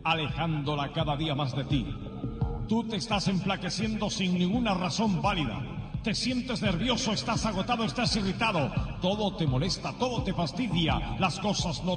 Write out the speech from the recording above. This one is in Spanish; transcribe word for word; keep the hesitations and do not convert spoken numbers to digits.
alejándola cada día más de ti. Tú te estás enflaqueciendo sin ninguna razón válida. Te sientes nervioso, estás agotado, estás irritado. Todo te molesta, todo te fastidia. Las cosas no